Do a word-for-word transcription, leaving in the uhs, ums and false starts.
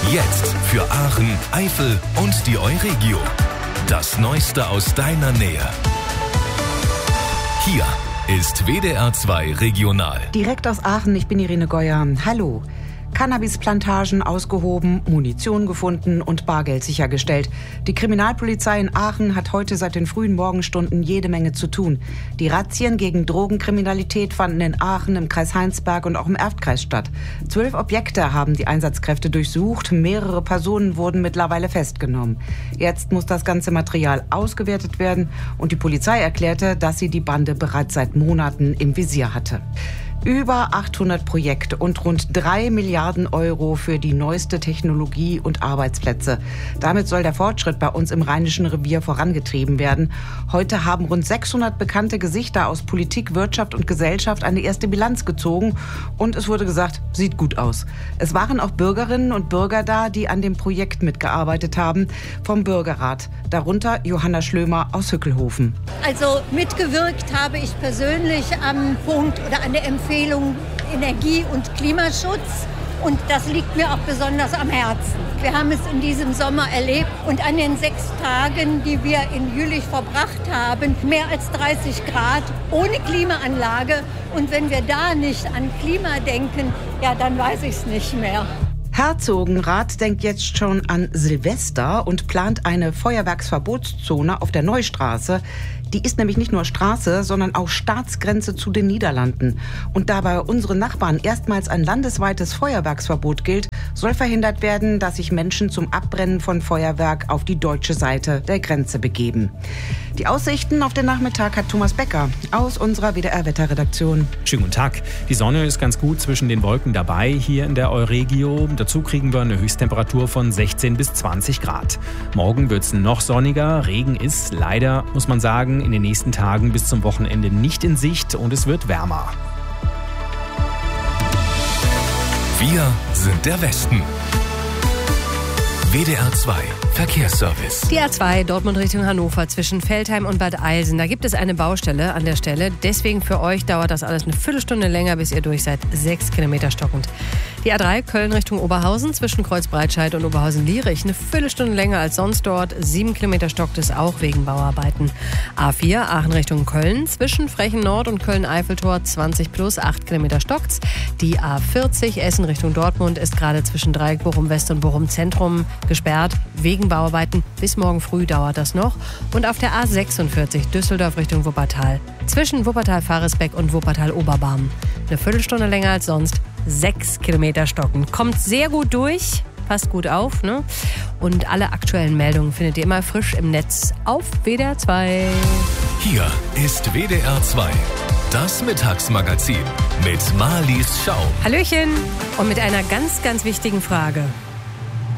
Jetzt für Aachen, Eifel und die Euregio. Das Neueste aus deiner Nähe. Hier ist W D R zwei Regional. Direkt aus Aachen, ich bin Irene Geuer. Hallo. Cannabisplantagen ausgehoben, Munition gefunden und Bargeld sichergestellt. Die Kriminalpolizei in Aachen hat heute seit den frühen Morgenstunden jede Menge zu tun. Die Razzien gegen Drogenkriminalität fanden in Aachen, im Kreis Heinsberg und auch im Erftkreis statt. Zwölf Objekte haben die Einsatzkräfte durchsucht. Mehrere Personen wurden mittlerweile festgenommen. Jetzt muss das ganze Material ausgewertet werden und die Polizei erklärte, dass sie die Bande bereits seit Monaten im Visier hatte. Über achthundert Projekte und rund drei Milliarden Euro für die neueste Technologie und Arbeitsplätze. Damit soll der Fortschritt bei uns im Rheinischen Revier vorangetrieben werden. Heute haben rund sechshundert bekannte Gesichter aus Politik, Wirtschaft und Gesellschaft eine erste Bilanz gezogen. Und es wurde gesagt, sieht gut aus. Es waren auch Bürgerinnen und Bürger da, die an dem Projekt mitgearbeitet haben, vom Bürgerrat. Darunter Johanna Schlömer aus Hückelhofen. Also mitgewirkt habe ich persönlich am Punkt oder an der Empfehlung Energie- und Klimaschutz. Und das liegt mir auch besonders am Herzen. Wir haben es in diesem Sommer erlebt und an den sechs Tagen, die wir in Jülich verbracht haben, mehr als dreißig Grad ohne Klimaanlage. Und wenn wir da nicht an Klima denken, ja, dann weiß ich es nicht mehr. Herzogenrath denkt jetzt schon an Silvester und plant eine Feuerwerksverbotszone auf der Neustraße. Die ist nämlich nicht nur Straße, sondern auch Staatsgrenze zu den Niederlanden. Und da bei unseren Nachbarn erstmals ein landesweites Feuerwerksverbot gilt, soll verhindert werden, dass sich Menschen zum Abbrennen von Feuerwerk auf die deutsche Seite der Grenze begeben. Die Aussichten auf den Nachmittag hat Thomas Becker aus unserer W D R-Wetterredaktion. Schönen guten Tag. Die Sonne ist ganz gut zwischen den Wolken dabei hier in der Euregio. Dazu kriegen wir eine Höchsttemperatur von sechzehn bis zwanzig Grad. Morgen wird es noch sonniger. Regen ist leider, muss man sagen, in den nächsten Tagen bis zum Wochenende nicht in Sicht und es wird wärmer. Wir sind der Westen. W D R zwei Verkehrsservice. Die A zwei Dortmund Richtung Hannover zwischen Veltheim und Bad Eilsen. Da gibt es eine Baustelle an der Stelle. Deswegen für euch dauert das alles eine Viertelstunde länger, bis ihr durch seid. Sechs Kilometer stockend. Die A drei Köln Richtung Oberhausen zwischen Kreuzbreitscheid und Oberhausen-Lierich. Eine Viertelstunde länger als sonst dort. Sieben Kilometer stockt es auch wegen Bauarbeiten. A vier Aachen Richtung Köln zwischen Frechen Nord und Köln-Eiffeltor zwanzig plus. Acht Kilometer stockt's. Die A vierzig Essen Richtung Dortmund ist gerade zwischen Dreieck Bochum West und Bochum Zentrum gesperrt wegen Bauarbeiten. Bis morgen früh dauert das noch. Und auf der A sechsundvierzig Düsseldorf Richtung Wuppertal zwischen Wuppertal-Faresbeck und Wuppertal-Oberbarm. Eine Viertelstunde länger als sonst. Sechs Kilometer stocken. Kommt sehr gut durch. Passt gut auf, ne? Und alle aktuellen Meldungen findet ihr immer frisch im Netz auf W D R zwei. Hier ist W D R zwei. Das Mittagsmagazin mit Marlies Schau. Hallöchen. Und mit einer ganz, ganz wichtigen Frage.